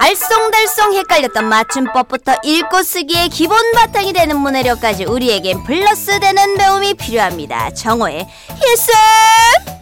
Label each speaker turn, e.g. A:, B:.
A: 알쏭달쏭 헷갈렸던 맞춤법부터 읽고 쓰기의 기본 바탕이 되는 문해력까지 우리에겐 플러스 되는 배움이 필요합니다. 정호의 필수